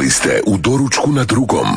Bili ste u Doručku na drugom.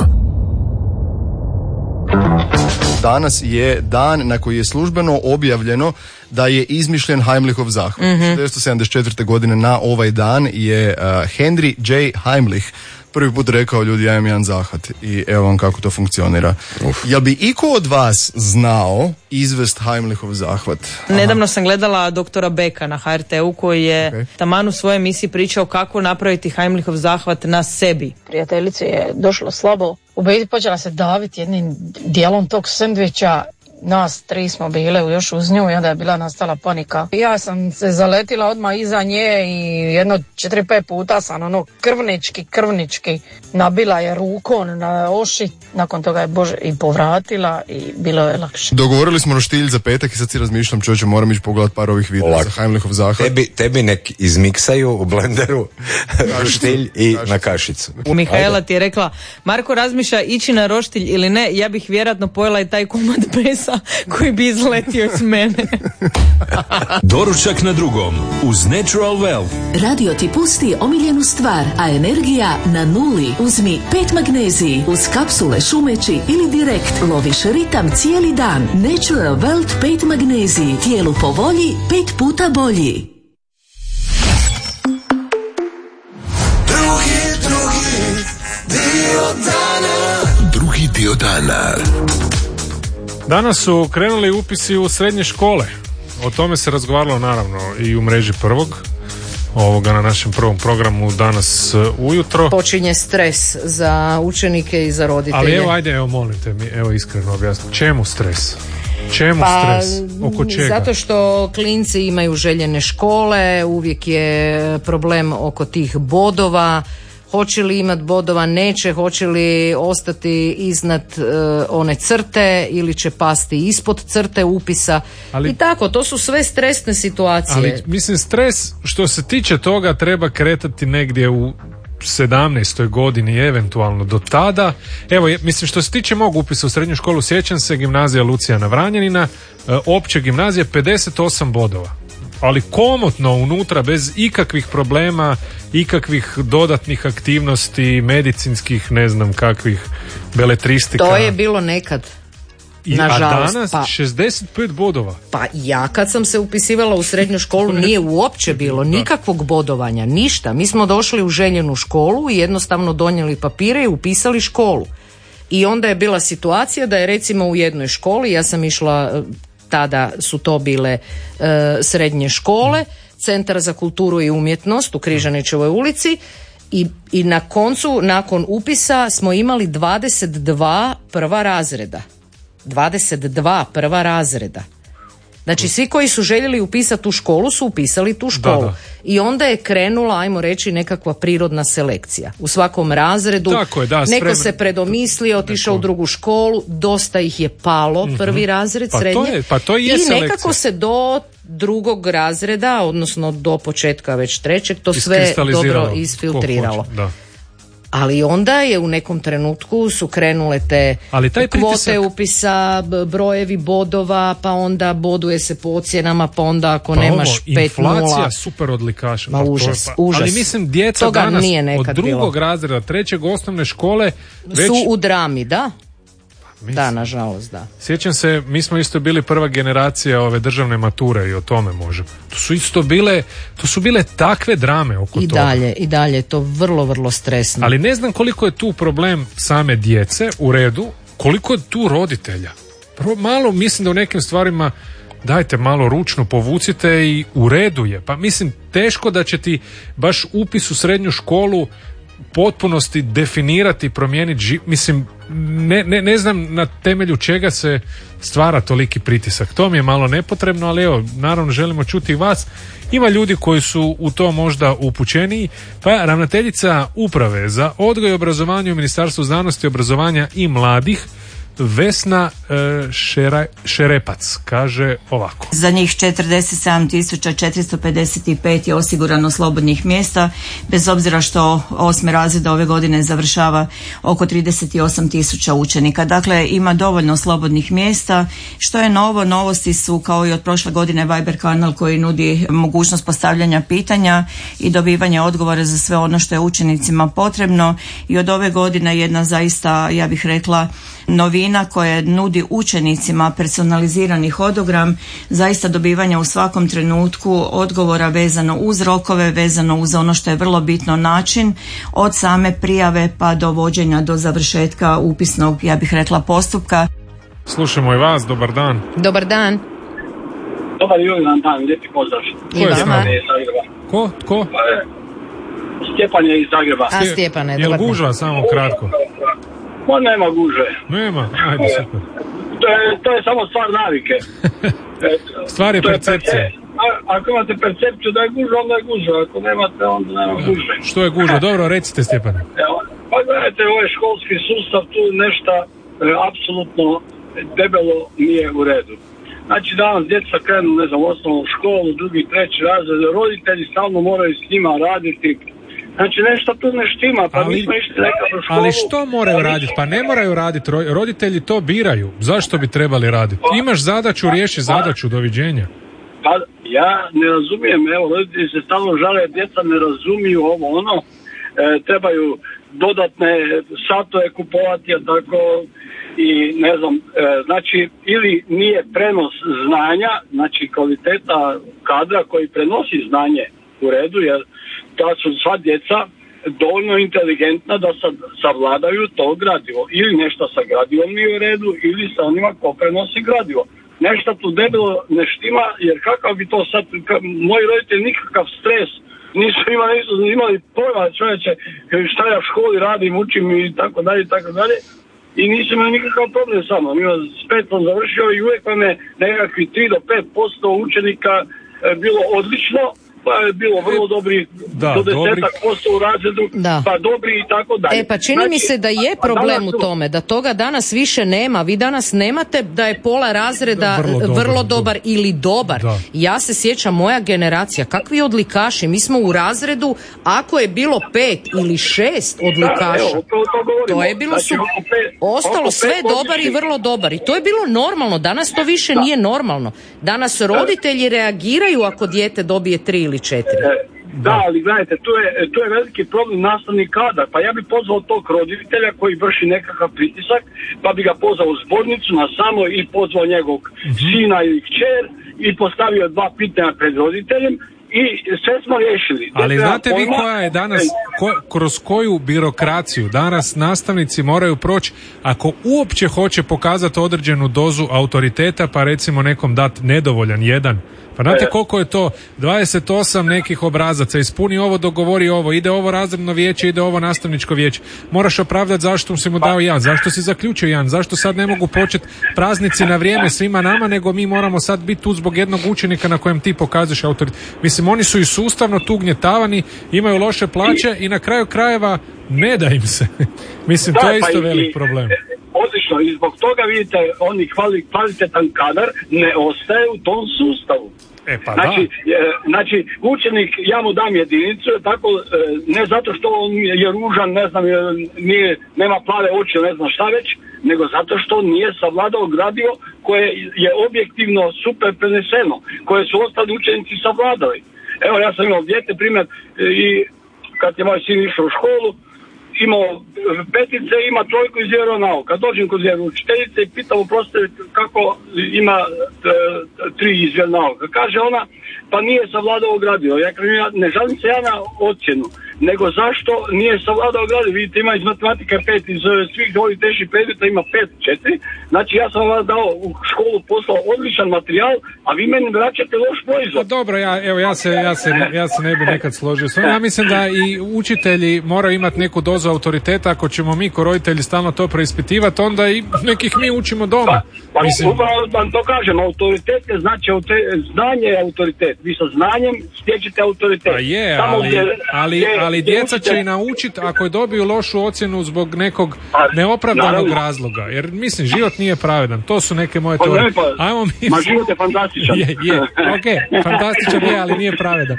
Danas je dan na koji je službeno objavljeno da je izmišljen Heimlichov zahvat. 1974. godine na ovaj dan je Henry J. Heimlich prvi put rekao: ljudi, ja imam jedan zahvat i evo vam kako to funkcionira. Jel bi iko od vas znao izvest Heimlichov zahvat? Nedavno sam gledala doktora Beka na HRT-u koji je taman u svojoj emisiji pričao kako napraviti Heimlichov zahvat na sebi. Prijateljici je došlo slabo. U biti počela se daviti jednim dijelom tog sendviča. Nas 3 smo bile još uz nju i onda je bila nastala panika. Ja sam se zaletila odmah iza nje i jedno 4-5 puta sam krvnički nabila je rukom na oši. Nakon toga je i povratila i bilo je lakše. Dogovorili smo roštilj za petak i sad si razmišljam, čovječe, moram ići pogledati par ovih videa za Heimlichov zahvat. Tebi nek izmiksaju u blenderu roštilj i na kašicu. Mihaela ti je rekla: Marko razmišlja ići na roštilj ili ne, ja bih vjerojatno pojela i taj komad mesa koji bi izletio iz mene. Doručak na drugom uz Natural Well. Radio ti pusti omiljenu stvar, a energija na nuli. Uzmi 5 magneziji uz kapsule šumeći ili direkt. Loviš ritam cijeli dan. Natural Well 5 magneziji. Tijelu po volji 5 puta bolji. Drugi dio dana. Danas su krenuli upisi u srednje škole. O tome se razgovaralo naravno i u mreži Prvog. Na našem prvom programu danas ujutro. Počinje stres za učenike i za roditelje. Ali molim te mi, iskreno objasni. Čemu stres? Čemu stres? Oko čega? Zato što klinci imaju željene škole, uvijek je problem oko tih bodova. Hoće li imati bodova, neće, hoće li ostati iznad one crte ili će pasti ispod crte upisa. I tako, to su sve stresne situacije. Ali mislim, stres što se tiče toga treba kretati negdje u 17. godini, eventualno do tada. Evo, mislim, što se tiče mog upisa u srednju školu, sjećam se, gimnazija Lucijana Vranjanina, opće gimnazije, 58 bodova. Ali komotno unutra, bez ikakvih problema, ikakvih dodatnih aktivnosti, medicinskih, ne znam kakvih, beletristika. To je bilo nekad. Nažalost, a danas 65 bodova. Pa ja kad sam se upisivala u srednju školu nije uopće bilo nikakvog bodovanja, ništa. Mi smo došli u željenu školu i jednostavno donijeli papire i upisali školu. I onda je bila situacija da je recimo u jednoj školi, ja sam išla, tada su to bile srednje škole, Centar za kulturu i umjetnost u Križanićevoj ulici, i na koncu, nakon upisa smo imali 22 prva razreda. 22 prva razreda. Znači svi koji su željeli upisati u školu su upisali tu školu. Da. I onda je krenula, ajmo reći, nekakva prirodna selekcija. U svakom razredu neko se predomislio, otišao u drugu školu, dosta ih je palo, prvi razred, srednje. To je i selekcija. Nekako se do drugog razreda, odnosno do početka već trećeg, to sve dobro isfiltriralo. Ali onda je u nekom trenutku su krenule te kvote upisa, brojevi bodova, pa onda boduje se po ocjenama, pa onda ako nemaš 5-0. Inflacija super odlikaša. Užas. Ali mislim, djeca toga danas od drugog razreda, trećeg osnovne škole već su u drami, da? Da, nažalost, da. Sjećam se, mi smo isto bili prva generacija ove državne mature i o tome možemo. To su bile takve drame oko toga. I dalje je to vrlo, vrlo stresno. Ali ne znam koliko je tu problem same djece, u redu, koliko je tu roditelja. Malo mislim da u nekim stvarima dajte malo ručno povucite i u redu je. Pa mislim, teško da će ti baš upis u srednju školu potpunosti definirati, promijeniti mislim, ne znam na temelju čega se stvara toliki pritisak. To mi je malo nepotrebno, ali evo, naravno želimo čuti vas. Ima ljudi koji su u to možda upućeniji, pa ravnateljica uprave za odgoj i obrazovanje u Ministarstvu znanosti, obrazovanja i mladih, Vesna Šerepac kaže ovako. Za njih 47.455 je osigurano slobodnih mjesta, bez obzira što 8. razreda ove godine završava oko 38.000 učenika. Dakle, ima dovoljno slobodnih mjesta. Što je novo? Novosti su kao i od prošle godine Viber kanal koji nudi mogućnost postavljanja pitanja i dobivanja odgovora za sve ono što je učenicima potrebno. I od ove godine jedna zaista, ja bih rekla, novina koja nudi učenicima personalizirani hodogram, zaista dobivanja u svakom trenutku odgovora vezano uz rokove, vezano uz ono što je vrlo bitno, način od same prijave pa do vođenja do završetka upisnog, ja bih rekla, postupka. Slušamo i vas, dobar dan. Dobar dan. Dobar junan dan, lijepi pozdrav. Ko? Stjepan je iz Zagreba. A Stjepane, Jel gužva, samo kratko? Ma nema gužve. Nema, ajde super. To je samo stvar navike. Stvar je percepcije. Ako imate percepciju da je gužva, onda je gužva. Ako nemate, onda nema gužve. Što je gužva? Dobro, recite Stjepane. Pa gledajte, ovaj školski sustav tu nešto apsolutno debelo nije u redu. Znači danas djeca krenu, ne znam, osnovnu školu, drugi, treći razred, roditelji stalno moraju s njima raditi. Znači nešto tu ne štima, pa mi smo išli nekako u školu. Ali što moraju raditi? Pa ne moraju raditi, roditelji to biraju. Zašto bi trebali raditi? Imaš zadaću, riješi zadaću, doviđenja. Pa ja ne razumijem, evo, roditelji se stalno žale, djeca ne razumiju ovo, ono, trebaju dodatne satove kupovati, a tako, i ne znam, znači, ili nije prenos znanja, znači kvaliteta kadra koji prenosi znanje u redu, jer da su sva djeca dovoljno inteligentna da savladaju to gradivo. Ili nešto sa gradivom nije u redu, ili sa onima ko prenosi gradivo. Nešto tu debelo ne štima, jer kakav bi to sad, moji roditelji nikakav stres nisu imali pojma, čovječe, šta ja u školi radim, učim i tako dalje, tako dalje. I nisu imali nikakav problem sa mnom. Spet sam završio i uvijek vam je nekakvi 3 do 5% učenika bilo odlično, pa je bilo vrlo dobri, do 10% u razredu, pa dobri i tako dalje. Pa čini mi se da je problem u tome, da toga danas više nema. Vi danas nemate da je pola razreda vrlo dobar ili dobar. Ja se sjećam, moja generacija, kakvi odlikaši, mi smo u razredu, ako je bilo 5 ili 6 odlikaša, to je bilo ostalo sve dobar i vrlo dobar. I to je bilo normalno, danas to više nije normalno. Danas roditelji reagiraju ako dijete dobije 3 ili 4. Da, ali gledajte, tu je veliki problem nastavni kadar. Pa ja bi pozvao tog roditelja koji vrši nekakav pritisak, pa bi ga pozvao u zbornicu na samo i pozvao njegovog sina ili kćer i postavio 2 pitanja pred roditeljem i sve smo riješili. Ali znate vi koja je danas, kroz koju birokraciju danas nastavnici moraju proći ako uopće hoće pokazati određenu dozu autoriteta, pa recimo nekom dati nedovoljan jedan. Pa znate koliko je to? 28 nekih obrazaca, ispuni ovo, dogovori ovo, ide ovo razredno vijeće, ide ovo nastavničko vijeće. Moraš opravdati zašto si mu dao jedan, zašto si zaključio jedan, zašto sad ne mogu početi praznici na vrijeme svima nama, nego mi moramo sad biti tu zbog jednog učenika na kojem ti pokazuješ autoritet. Mislim, oni su i sustavno tu ugnjetavani, imaju loše plaće i na kraju krajeva ne da im se. Mislim, to je isto velik problem. Odlično, i zbog toga vidite, oni kvalitetan kadar ne ostaje u tom sustavu. Znači, učenik, ja mu dam jedinicu, tako, ne zato što on je ružan, ne znam, nema plave oči, ne znam šta već, nego zato što on nije savladao gradivo koje je objektivno super preneseno, koje su ostali učenici savladali. Evo, ja sam imao dijete, primjer, i kad je moj sin išao u školu, imao 5, ima 3 iz vjeronauka. Dođem kod vjeroučiteljice i pitam prosto kako ima 3 iz vjeronauka. Kaže ona, pa nije savladao gradivo. Ja kažem, ne žalim se ja na ocjenu, nego zašto nije savladao gradivo. Vidite, ima iz matematike 5, iz svih ovih teških predmeta ima 5, 4. Znači ja sam vam dao u školu poslao odličan materijal, a vi meni vraćate loš proizvod. Dobro, ja se ne bi nekad složio. Ja mislim da i učitelji moraju imati neku dozu autoriteta. Ako ćemo mi ko roditelji stalno to preispitivati, onda i nekih mi učimo doma. Pa upravo vam to kažem, autoritet je znači znanje je autoritet. Vi sa znanjem stječete autoritet. Pa je, ali djeca će i naučiti ako je dobiju lošu ocjenu zbog nekog neopravdanog razloga. Jer mislim, život nije pravedan. To su neke moje teorije. Ma život je fantastičan. Ok, fantastičan je, ali nije pravedan.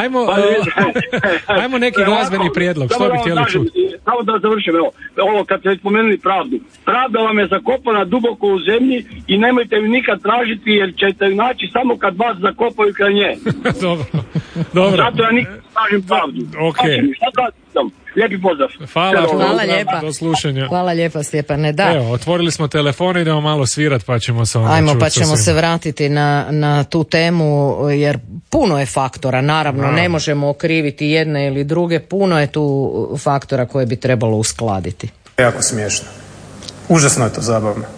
Ajmo neki glazbeni prijedlog. Što bi htjeli čuti? Samo da završim, ovo kad ste spomenuli pravdu. Pravda vam je zakopana duboko u zemlji i nemojte ju nikad tražiti jer ćete ju naći samo kad vas zakopaju kraj nje. Dobro. Zato ja nikad tražim pravdu. Okay. Lijepi pozdrav. Hvala lijepa. Do slušanja. Hvala lijepa, Stjepane. Da. Evo, otvorili smo telefon, idemo malo svirat pa ćemo se onda Ajmo čuti pa ćemo se vratiti na tu temu jer puno je faktora, naravno ne možemo okriviti jedne ili druge, puno je tu faktora koje bi trebalo uskladiti. Jako smiješno. Užasno je to zabavno.